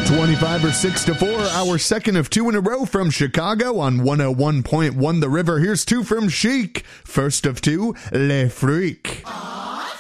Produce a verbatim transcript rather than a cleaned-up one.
twenty-five or six to four, our second of two in a row from Chicago on one oh one point one The River. Here's two from Chic. First of two, Les Freaks.